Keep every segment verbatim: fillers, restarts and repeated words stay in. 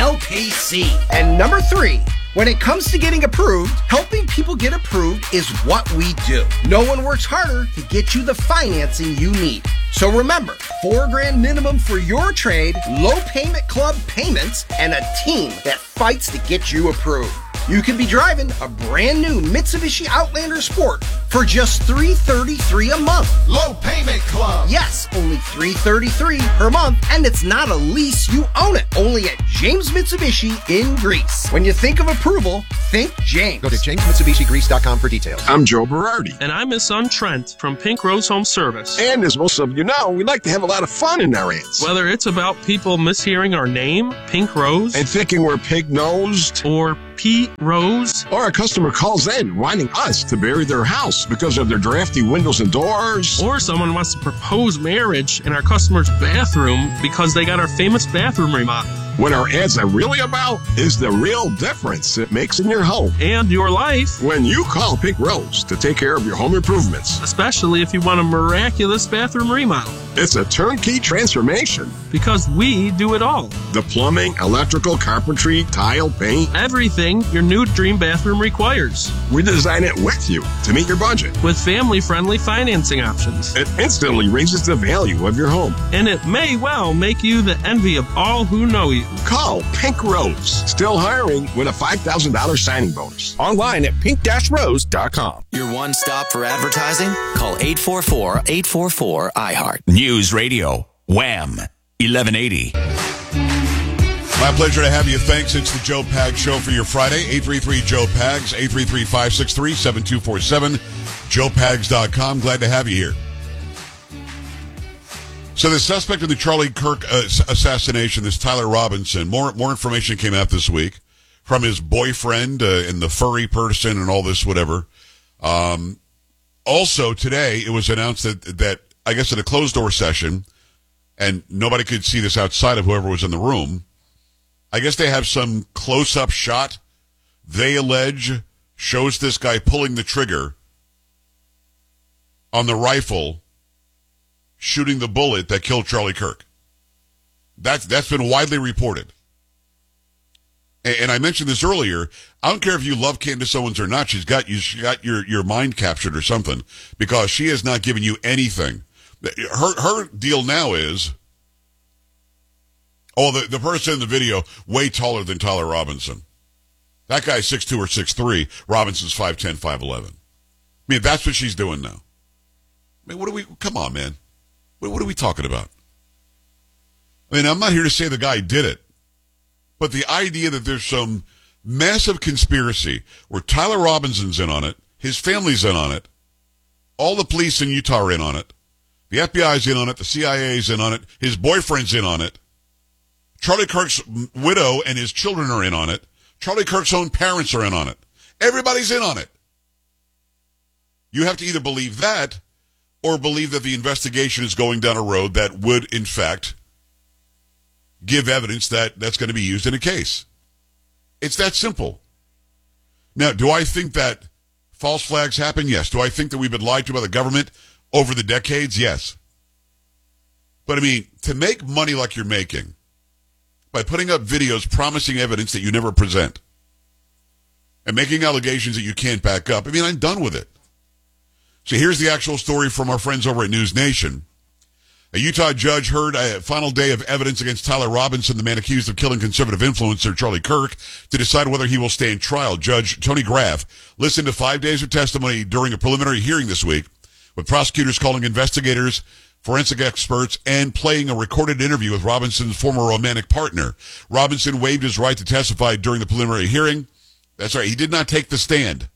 L P C. And number three, when it comes to getting approved, helping people get approved is what we do. No one works harder to get you the financing you need. So remember, four grand minimum for your trade, low payment club payments, and a team that fights to get you approved. You can be driving a brand new Mitsubishi Outlander Sport for just three hundred thirty-three dollars a month. Low payment club. Yes, only three hundred thirty-three dollars per month, and it's not a lease, you own it. Only at James Mitsubishi in Greece. When you think of approval, think James. Go to james mitsubishi greece dot com for details. I'm Joe Berardi. And I'm his son Trent from Pink Rose Home Service. And as most of you know, we like to have a lot of fun in our ads. Whether it's about people mishearing our name, Pink Rose, and thinking we're pig-nosed, or Pete Rose, or a customer calls in wanting us to bury their house because of their drafty windows and doors, or someone wants to propose marriage in our customer's bathroom because they got our famous bathroom remodel. What our ads are really about is the real difference it makes in your home and your life when you call Pink Rose to take care of your home improvements, especially if you want a miraculous bathroom remodel. It's a turnkey transformation because we do it all. The plumbing, electrical, carpentry, tile, paint, everything your new dream bathroom requires. We design it with you to meet your budget with family-friendly financing options. It instantly raises the value of your home, and it may well make you the envy of all who know you. Call Pink Rose. Still hiring with a five thousand dollars signing bonus. Online at pink rose dot com. Your one stop for advertising? Call eight four four, eight four four, I heart. News Radio, Wham, eleven eighty. My pleasure to have you. Thanks. It's the Joe Pags Show for your Friday. eight three three, Joe Pags, eight three three, five six three, seven two four seven, joe pags dot com. Glad to have you here. So the suspect in the Charlie Kirk uh, assassination, this Tyler Robinson, more more information came out this week from his boyfriend uh, and the furry person and all this whatever. Um, also today it was announced that, that I guess at a closed-door session, and nobody could see this outside of whoever was in the room, I guess they have some close-up shot, they allege, shows this guy pulling the trigger on the rifle, shooting the bullet that killed Charlie Kirk. That's that's been widely reported. And, and I mentioned this earlier. I don't care if you love Candace Owens or not. She's got you. She got your your mind captured or something, because she has not given you anything. Her her deal now is, oh, the the person in the video way taller than Tyler Robinson. That guy's six two or six three. Robinson's five ten, five eleven. I mean, that's what she's doing now. I mean, what do we? Come on, man. What are we talking about? I mean, I'm not here to say the guy did it, but the idea that there's some massive conspiracy where Tyler Robinson's in on it, his family's in on it, all the police in Utah are in on it, the F B I's in on it, the C I A's in on it, his boyfriend's in on it, Charlie Kirk's widow and his children are in on it, Charlie Kirk's own parents are in on it. Everybody's in on it. You have to either believe that or believe that the investigation is going down a road that would, in fact, give evidence that that's going to be used in a case. It's that simple. Now, do I think that false flags happen? Yes. Do I think that we've been lied to by the government over the decades? Yes. But, I mean, to make money like you're making by putting up videos promising evidence that you never present and making allegations that you can't back up, I mean, I'm done with it. So here's the actual story from our friends over at News Nation. A Utah judge heard a final day of evidence against Tyler Robinson, the man accused of killing conservative influencer Charlie Kirk, to decide whether he will stand trial. Judge Tony Graff listened to five days of testimony during a preliminary hearing this week, with prosecutors calling investigators, forensic experts, and playing a recorded interview with Robinson's former romantic partner. Robinson waived his right to testify during the preliminary hearing. That's right, he did not take the stand.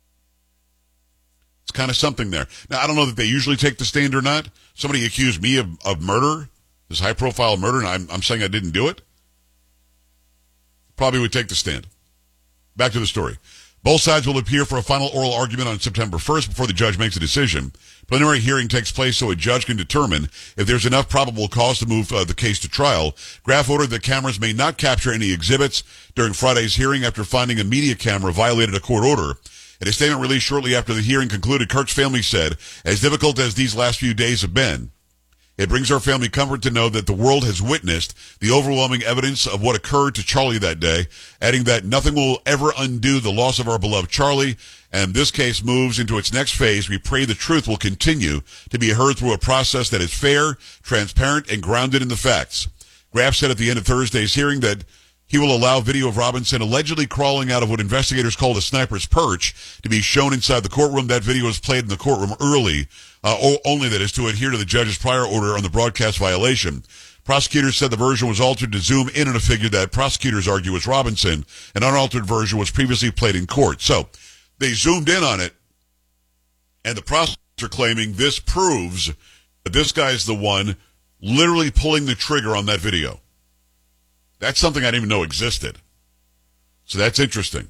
It's kind of something there. Now, I don't know that they usually take the stand or not. Somebody accused me of, of murder, this high-profile murder, and I'm, I'm saying I didn't do it. Probably would take the stand. Back to the story. Both sides will appear for a final oral argument on September first before the judge makes a decision. Preliminary hearing takes place so a judge can determine if there's enough probable cause to move uh, the case to trial. Graff ordered that cameras may not capture any exhibits during Friday's hearing after finding a media camera violated a court order. In a statement released shortly after the hearing concluded, Kirk's family said, as difficult as these last few days have been, It brings our family comfort to know that the world has witnessed the overwhelming evidence of what occurred to Charlie that day, adding that nothing will ever undo the loss of our beloved Charlie, and this case moves into its next phase. We pray the truth will continue to be heard through a process that is fair, transparent, and grounded in the facts. Graff said at the end of Thursday's hearing that he will allow video of Robinson allegedly crawling out of what investigators called a sniper's perch to be shown inside the courtroom. That video was played in the courtroom early, uh, o- only that is to adhere to the judge's prior order on the broadcast violation. Prosecutors said the version was altered to zoom in on a figure that prosecutors argue was Robinson. An unaltered version was previously played in court. So they zoomed in on it, and the prosecutors are claiming this proves that this guy's the one literally pulling the trigger on that video. That's something I didn't even know existed. So that's interesting.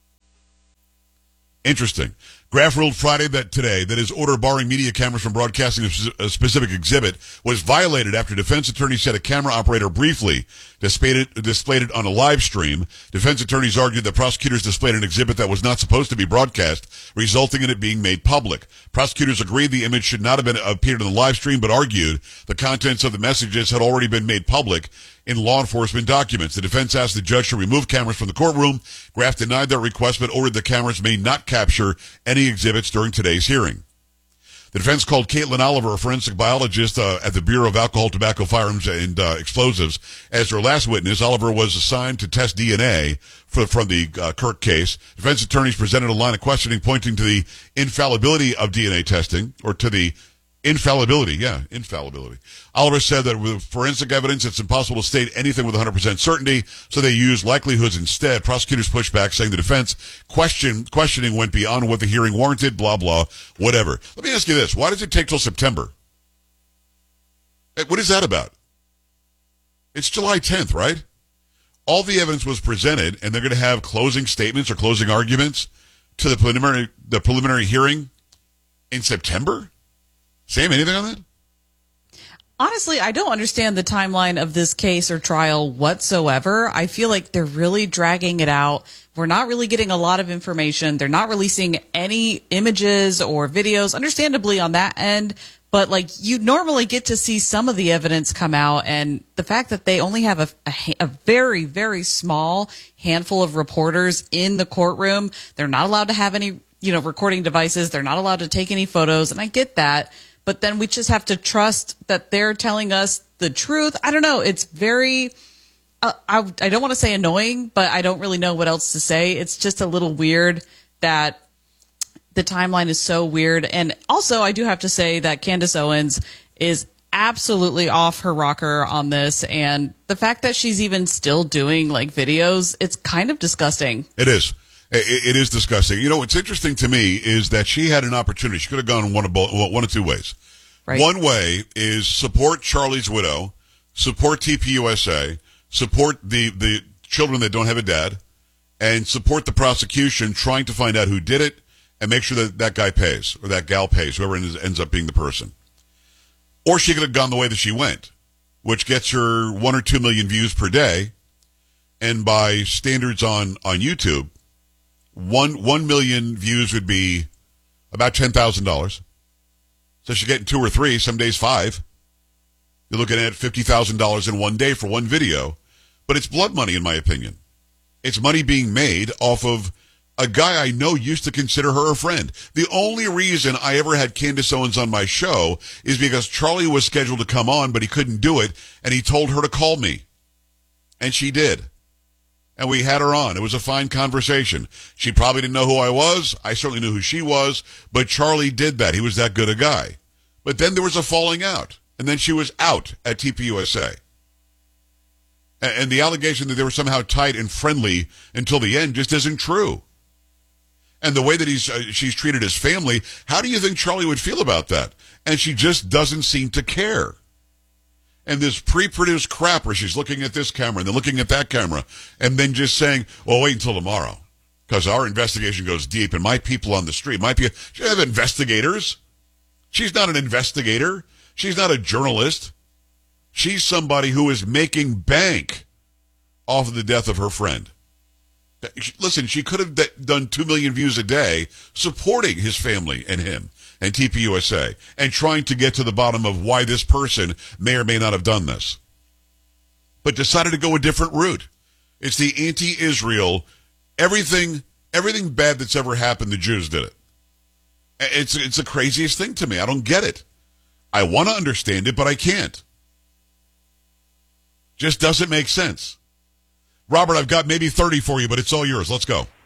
Interesting. Graff ruled Friday that today that his order barring media cameras from broadcasting a specific exhibit was violated after defense attorneys said a camera operator briefly displayed it, displayed it on a live stream. Defense attorneys argued that prosecutors displayed an exhibit that was not supposed to be broadcast, resulting in it being made public. Prosecutors agreed the image should not have been appeared in the live stream, but argued the contents of the messages had already been made public in law enforcement documents. The defense asked the judge to remove cameras from the courtroom. Graff denied that request, but ordered the cameras may not capture any exhibits during today's hearing. The defense called Caitlin Oliver, a forensic biologist uh, at the Bureau of Alcohol, Tobacco, Firearms, and uh, Explosives, as their last witness. Oliver was assigned to test D N A for, from the uh, Kirk case. Defense attorneys presented a line of questioning pointing to the infallibility of D N A testing, or to the Infallibility, yeah, infallibility. Oliver said that with forensic evidence, it's impossible to state anything with one hundred percent certainty, so they used likelihoods instead. Prosecutors pushed back, saying the defense question, questioning went beyond what the hearing warranted, blah, blah, whatever. Let me ask you this. Why does it take till September? What is that about? It's July tenth, right? All the evidence was presented, and they're going to have closing statements or closing arguments to the preliminary, the preliminary hearing in September? Sam, anything on that? Honestly, I don't understand the timeline of this case or trial whatsoever. I feel like they're really dragging it out. We're not really getting a lot of information. They're not releasing any images or videos, understandably on that end. But like you normally get to see some of the evidence come out, and the fact that they only have a, a, a very, very small handful of reporters in the courtroom, they're not allowed to have any, you know, recording devices. They're not allowed to take any photos, and I get that. But then we just have to trust that they're telling us the truth. I don't know. It's very, uh, I, I don't want to say annoying, but I don't really know what else to say. It's just a little weird that the timeline is so weird. And also, I do have to say that Candace Owens is absolutely off her rocker on this. And the fact that she's even still doing like videos, it's kind of disgusting. It is. It is disgusting. You know, what's interesting to me is that she had an opportunity. She could have gone one of both, one of two ways. Right. One way is support Charlie's widow, support T P U S A, support the, the children that don't have a dad, and support the prosecution trying to find out who did it and make sure that that guy pays, or that gal pays, whoever ends up being the person. Or she could have gone the way that she went, which gets her one or two million views per day, and by standards on, on YouTube, One one million views would be about ten thousand dollars. So she's getting two or three, some days five. You're looking at fifty thousand dollars in one day for one video. But it's blood money, in my opinion. It's money being made off of a guy I know used to consider her a friend. The only reason I ever had Candace Owens on my show is because Charlie was scheduled to come on, but he couldn't do it, and he told her to call me. And she did. And we had her on. It was a fine conversation. She probably didn't know who I was. I certainly knew who she was. But Charlie did that. He was that good a guy. But then there was a falling out. And then she was out at T P U S A. And the allegation that they were somehow tight and friendly until the end just isn't true. And the way that he's uh, she's treated his family, how do you think Charlie would feel about that? And she just doesn't seem to care. And this pre-produced crap where she's looking at this camera and then looking at that camera and then just saying, well, wait until tomorrow because our investigation goes deep and my people on the street, my people, she doesn't have investigators. She's not an investigator. She's not a journalist. She's somebody who is making bank off of the death of her friend. Listen, she could have d- done two million views a day supporting his family and him and T P U S A and trying to get to the bottom of why this person may or may not have done this. But decided to go a different route. It's the anti-Israel, everything, everything bad that's ever happened, the Jews did it. It's, it's the craziest thing to me. I don't get it. I want to understand it, but I can't. Just doesn't make sense. Robert, I've got maybe thirty for you, but it's all yours. Let's go.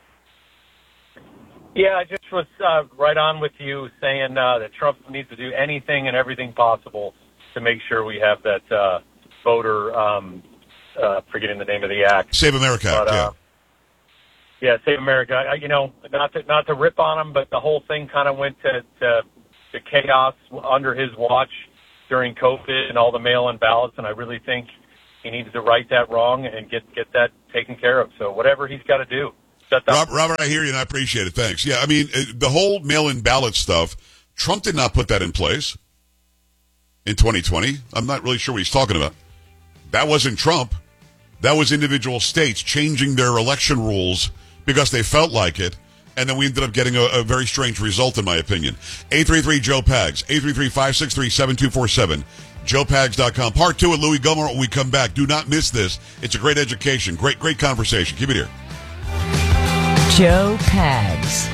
Yeah, I just was uh, right on with you saying uh, that Trump needs to do anything and everything possible to make sure we have that uh, voter, um, uh, forgetting the name of the act. Save America Act, but, uh, yeah. Yeah, Save America. I, you know, not to, not to rip on him, but the whole thing kind of went to, to, to chaos under his watch during COVID and all the mail-in ballots, and I really think he needs to right that wrong and get, get that taken care of. So whatever he's got to do. Rob, Robert, I hear you and I appreciate it. Thanks. Yeah, I mean, the whole mail-in ballot stuff, Trump did not put that in place in twenty twenty. I'm not really sure what he's talking about. That wasn't Trump. That was individual states changing their election rules because they felt like it, and then we ended up getting a, a very strange result, in my opinion. eight three three, Joe Pags, eight three three, five six three, seven two four seven. joe pags dot com. Part two with Louis Gilmore when we come back. Do not miss this. It's a great education. Great, great conversation. Keep it here. Joe Pags.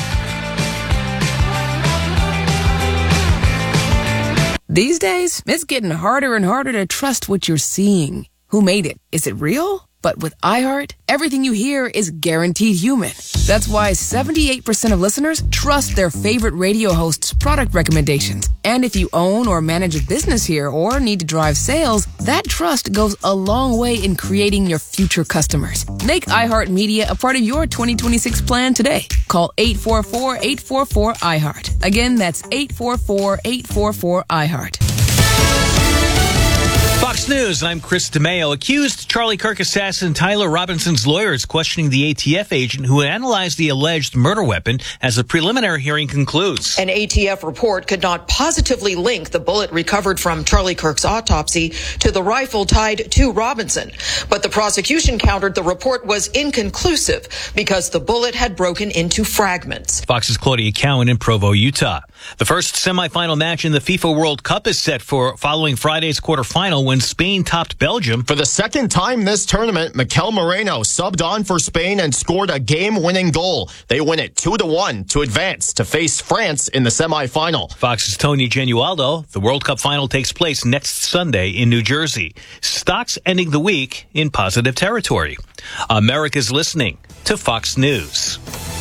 These days, it's getting harder and harder to trust what you're seeing. Who made it? Is it real? But with iHeart, everything you hear is guaranteed human. That's why seventy-eight percent of listeners trust their favorite radio host's product recommendations. And if you own or manage a business here or need to drive sales, that trust goes a long way in creating your future customers. Make iHeartMedia a part of your twenty twenty-six plan today. Call eight four four, eight four four, iHeart. Again, that's eight four four, eight four four, iHeart. Fox News, I'm Chris DeMeo. Accused Charlie Kirk assassin Tyler Robinson's lawyers questioning the A T F agent who analyzed the alleged murder weapon as the preliminary hearing concludes. An A T F report could not positively link the bullet recovered from Charlie Kirk's autopsy to the rifle tied to Robinson. But the prosecution countered the report was inconclusive because the bullet had broken into fragments. Fox's Claudia Cowan in Provo, Utah. The first semifinal match in the FIFA World Cup is set for following Friday's quarterfinal when Spain topped Belgium. For the second time this tournament, Mikel Moreno subbed on for Spain and scored a game-winning goal. They win it two to one to advance to face France in the semifinal. Fox's Tony Genualdo. The World Cup final takes place next Sunday in New Jersey. Stocks ending the week in positive territory. America's listening to Fox News.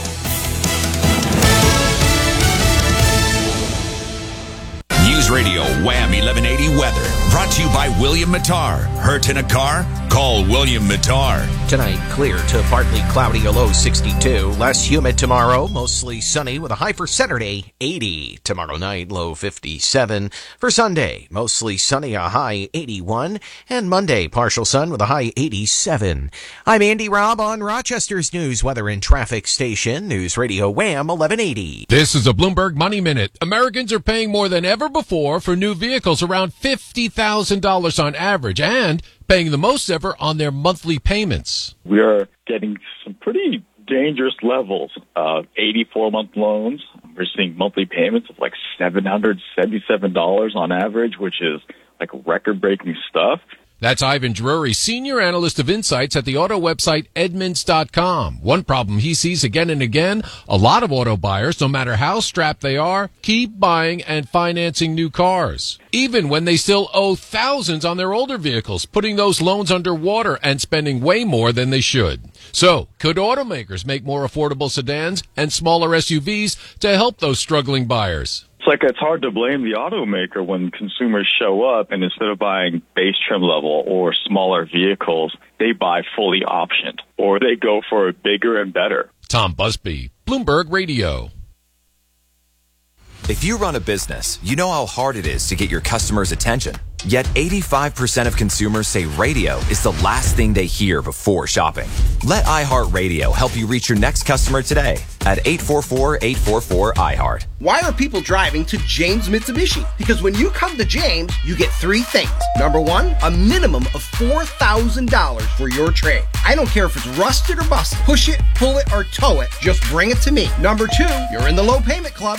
News Radio Wham eleven eighty weather. Brought to you by William Mattar. Hurt in a car? Call William Mattar. Tonight, clear to partly cloudy, a low sixty-two. Less humid tomorrow, mostly sunny with a high for Saturday, eighty. Tomorrow night, low fifty-seven. For Sunday, mostly sunny, a high eighty-one. And Monday, partial sun with a high eighty-seven. I'm Andy Robb on Rochester's News Weather and Traffic Station, News Radio Wham eleven eighty. This is a Bloomberg Money Minute. Americans are paying more than ever before for new vehicles, around fifty thousand dollars on average, and paying the most ever on their monthly payments. We are getting some pretty dangerous levels of eighty-four month loans. We're seeing monthly payments of like seven hundred seventy-seven dollars on average, which is like record-breaking stuff. That's Ivan Drury, senior analyst of insights at the auto website Edmunds dot com. One problem he sees again and again, a lot of auto buyers, no matter how strapped they are, keep buying and financing new cars, even when they still owe thousands on their older vehicles, putting those loans underwater and spending way more than they should. So, could automakers make more affordable sedans and smaller S U Vs to help those struggling buyers? It's like it's hard to blame the automaker when consumers show up and instead of buying base trim level or smaller vehicles, they buy fully optioned or they go for a bigger and better. Tom Busby, Bloomberg Radio. If you run a business, you know how hard it is to get your customers' attention. Yet eighty-five percent of consumers say radio is the last thing they hear before shopping. Let iHeartRadio help you reach your next customer today at eight four four, eight four four, I heart. Why are people driving to James Mitsubishi? Because when you come to James, you get three things. Number one, a minimum of four thousand dollars for your trade. I don't care if it's rusted or busted. Push it, pull it, or tow it. Just bring it to me. Number two, you're in the low payment club.